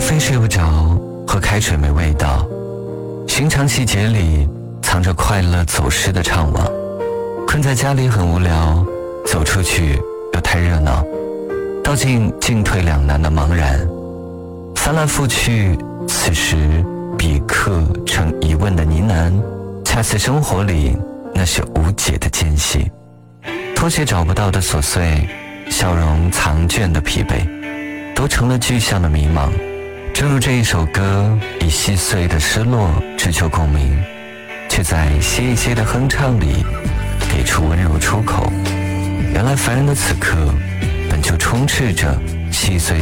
非睡不着，和开水没味道。寻常细节里藏着快乐走失的怅惘。困在家里很无聊，走出去又太热闹，道尽进退两难的茫然。翻来覆去，此时笔刻成疑问的呢喃，恰似生活里那些无解的间隙。拖鞋找不到的琐碎，笑容藏卷的疲惫，都成了具象的迷茫。正如这一首歌，以细碎的失落追求共鸣，却在歇一歇的哼唱里给出温柔出口。原来凡人的此刻本就充斥着细碎